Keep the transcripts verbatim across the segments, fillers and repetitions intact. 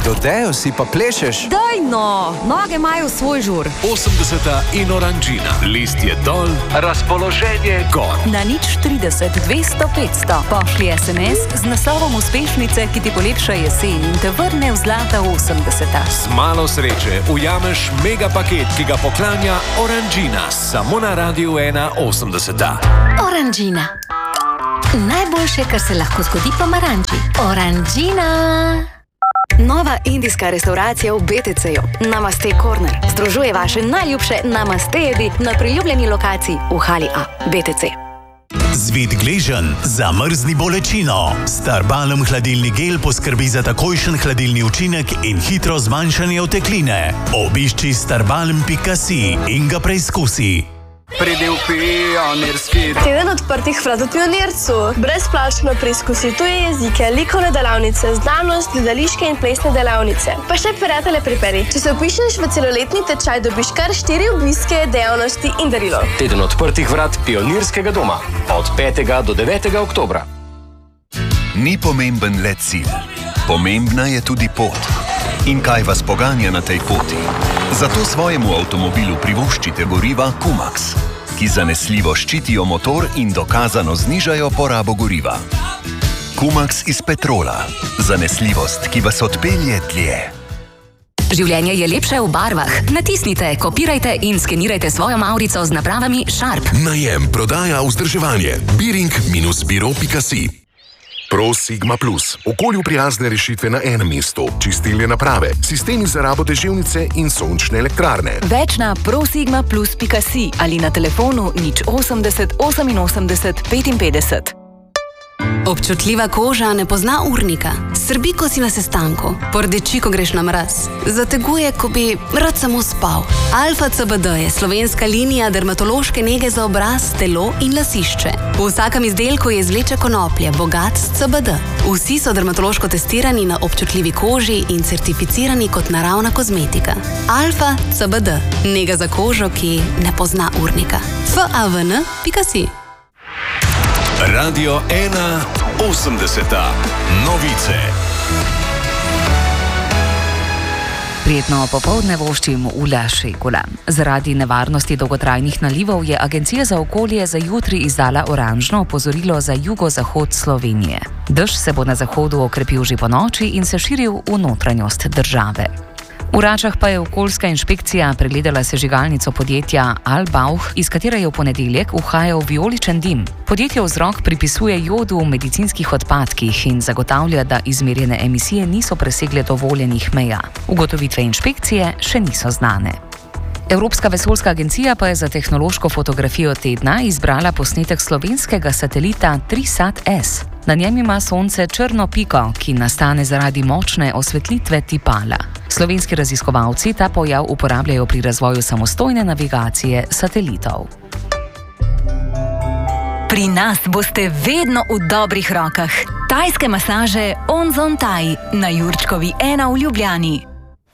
Dodejo si pa plešeš. Daj no, noge imajo svoj žur. osemdeseta in Oranžina. List je dol, razpoloženje gor. Na nič trideset, dvesto, petsto pošli es em es z naslovom uspešnice, ki ti polepša jesen in te vrne v zlata osemdeseta. Z malo sreče ujameš mega paket, ki ga poklanja Oranžina. Samo na Radiu ena osemdeseta. Oranžina. Najboljše, kar se lahko zgodi pomaranči. Oranžina. Nova indijska restauracija v bé té cé-ju. Namaste Corner. Združuje vaše najljubše namaste jedi na priljubljeni lokaciji v hali A. bé té cé. Zvit gležen, zamrzni bolečino. Starbalm hladilni gel poskrbi za takojšen hladilni učinek in hitro zmanjšanje otekline. Obišči starbalm pika si in ga preizkusi. Pridi v Pionirski. Teden odprtih vrat v Pionircu. Brezplačno preizkusi tuje jezike, likovne delavnice, znanost, gledališke in plesne delavnice. Pa še prijatelje priperi. Če se vpišeš v celoletni tečaj, dobiš kar štiri obiske, dejavnosti in darilo. Teden odprtih vrat Pionirskega doma. Od petega do devetega oktobra. Ni pomemben le cilj. Pomembna je tudi pot. In kaj vas poganja na tej poti? Zato svojemu avtomobilu privoščite goriva Kumax, ki zanesljivo ščitijo motor in dokazano znižajo porabo goriva. Kumax iz petrola. Zanesljivost, ki vas odpelje dlje. Življenje je lepše v barvah. Natisnite, kopirajte in skenirajte svojo mavrico z napravami Sharp. Najem, prodaja, vzdrževanje. biring dash biro pika si. Pro Sigma Plus. Okolju prijazne rešitve na enem mestu. Čistilne naprave, sistemi za rabo deževnice in sončne elektrarne. Več na prosigma plus pika si ali na telefonu nič osemdeset, oseminosemdeset, petinpetdeset. Občutljiva koža ne pozna urnika. Srbi, ko si na sestanku. Pordeči, ko greš na mraz. Zateguje, ko bi rad samo spal. Alfa C B D je slovenska linija dermatološke nege za obraz, telo in lasišče. V vsakem izdelku je izvleče konoplje, bogat s C B D. Vsi so dermatološko testirani na občutljivi koži in certificirani kot naravna kozmetika. Alfa C B D. Nega za kožo, ki ne pozna urnika. f a v n pika si. Radio ena osemdeseta. Novice. Prijetno popoldne voščim Ula Šegula. Zaradi nevarnosti dolgotrajnih nalivov je Agencija za okolje za jutri izdala oranžno opozorilo za jugozahod Slovenije. Dež se bo na zahodu okrepil že po noči in se širil v notranjost države. V Račah pa je okoljska inšpekcija pregledala sežigalnico podjetja Albauch, iz katere je v ponedeljek uhajal vijoličen dim. Podjetje vzrok pripisuje jodu v medicinskih odpadkih in zagotavlja, da izmerjene emisije niso presegle dovoljenih meja. Ugotovitve inšpekcije še niso znane. Evropska vesoljska agencija pa je za tehnološko fotografijo tedna izbrala posnetek slovenskega satelita Trisat S. Na njem ima Sonce črno piko, ki nastane zaradi močne osvetlitve tipala. Slovenski raziskovalci ta pojav uporabljajo pri razvoju samostojne navigacije satelitov. Pri nas boste vedno v dobrih rokah. Tajske masaže Onzon Thai na Jurčkovi ena v Ljubljani.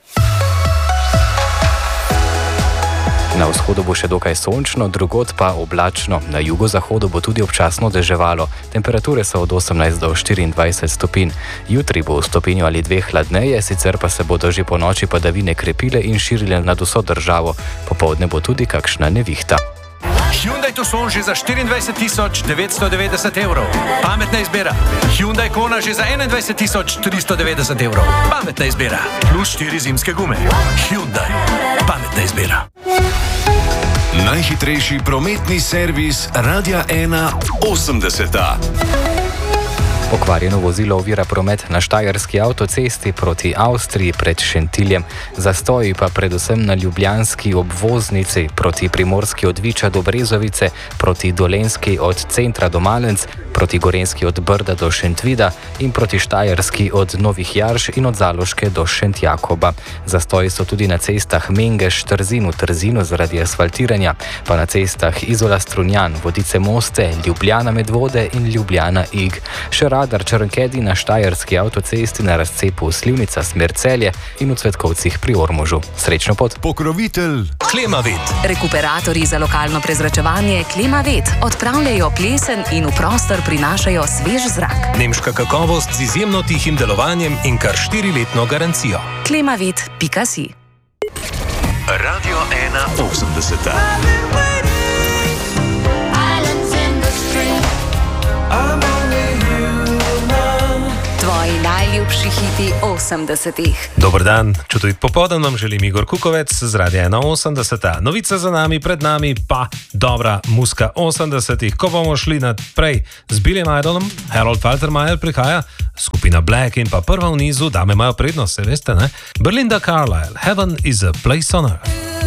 Na vzhodu bo še dokaj sončno, drugod pa oblačno. Na jugozahodu bo tudi občasno deževalo. Temperature so od osemnajst do štiriindvajset stopinj. Jutri bo v stopinju ali dveh hladneje, sicer pa se bodo že po noči padavine krepile in širile nad vso državo. Popoldne bo tudi kakšna nevihta. Hyundai Tucson že za štiriindvajset tisoč devetsto devetdeset evrov. Pametna izbira. Hyundai Kona že za enaindvajset tisoč tristo devetdeset evrov. Pametna izbira. Plus štiri zimske gume. Hyundai. Pametna izbira. Najhitrejši prometni servis Radia ena osemdeseta. Pokvarjeno vozilo ovira promet na štajerski avtocesti proti Avstriji pred Šentiljem, zastoji pa predvsem na ljubljanski obvoznici proti Primorski od Viča do Brezovice, proti Dolenjski od centra do Malenc, proti Gorenjski od Brda do Šentvida in proti Štajerski od Novih Jarš in od Zaloške do Šentjakoba. Zastoji so tudi na cestah Mengeš-Trzin v Trzinu zaradi asfaltiranja, pa na cestah Izola-Strunjan, Vodice-Moste, Ljubljana-Medvode in Ljubljana-Ig. Še radar Črnkedi na štajerski avtocesti na razcepu Slivnica smer Celje in v Cvetkovcih pri Ormožu. Srečno pot. Pokrovitelj Klimavet. Rekuperatorji za lokalno prezračevanje Klimavet odpravljajo plesen in v prostor prinašajo svež zrak. Nemška kakovost z izjemno tihim delovanjem in kar štiriletno garancijo. klimavet pika si. Radio ena osemdeseta. Tvoji najljubši hiti osemdesetih. Dober dan, čudovit popoldan vam želim Igor Kukovec z Radia ena osemdeseta. Novice za nami, pred nami pa dobra muska osemdesetih. Ko bomo šli naprej z Billy Idolom, Harold Faltermeyer prihaja, skupina Black in pa prva v nizu, dame imajo prednost, se veste, ne? Belinda Carlisle, Heaven is a Place on Earth.